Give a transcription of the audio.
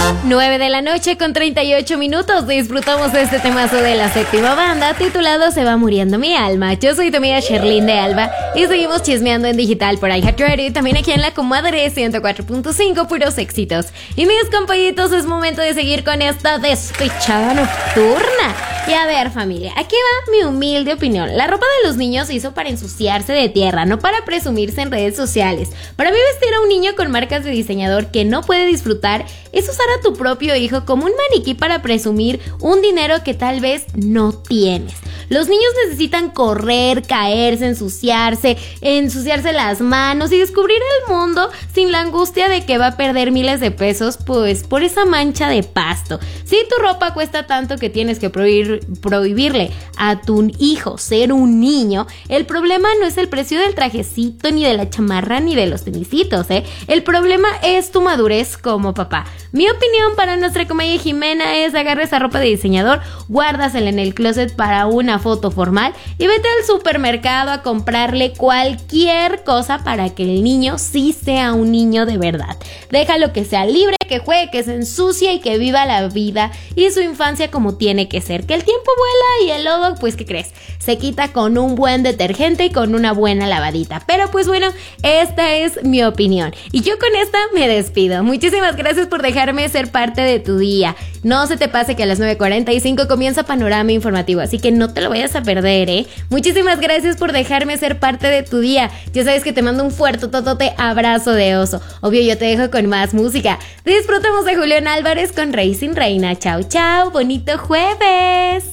9 de la noche con 38 minutos. Disfrutamos de este temazo de la séptima banda titulado Se va muriendo mi alma. Yo soy tu amiga Sherlyn de Alba y seguimos chismeando en digital por iHeartRadio y también aquí en la comadre 104.5, puros éxitos. Y mis compañitos, es momento de seguir con esta despechada nocturna. Y a ver, familia, aquí va mi humilde opinión. La ropa de los niños se hizo para ensuciarse de tierra, no para presumirse en redes sociales. Para mí, vestir a un niño con marcas de diseñador que no puede disfrutar es usar a tu propio hijo como un maniquí para presumir un dinero que tal vez no tienes. Los niños necesitan correr, caerse, ensuciarse las manos y descubrir el mundo sin la angustia de que va a perder miles de pesos pues por esa mancha de pasto. Si tu ropa cuesta tanto que tienes que prohibirle a tu hijo ser un niño, el problema no es el precio del trajecito, ni de la chamarra, ni de los tenisitos, El problema es tu madurez como papá. Mi opinión para nuestra comedia Jimena es: agarra esa ropa de diseñador, guárdasela en el closet para una foto formal y vete al supermercado a comprarle cualquier cosa para que el niño sí sea un niño de verdad. Déjalo que sea libre, que juegue, que se ensucie y que viva la vida y su infancia como tiene que ser. Que el tiempo vuela y el lodo, pues, ¿qué crees? Se quita con un buen detergente y con una buena lavadita. Pero pues bueno, esta es mi opinión y yo con esta me despido. Muchísimas gracias por dejarme ser parte de tu día. No se te pase que a las 9:45 comienza Panorama Informativo, así que no te lo vayas a perder, Muchísimas gracias por dejarme ser parte de tu día. Ya sabes que te mando un fuerte totote abrazo de oso. Obvio, yo te dejo con más música. Disfrutemos de Julián Álvarez con Rey sin Reina. Chao, chao, bonito jueves.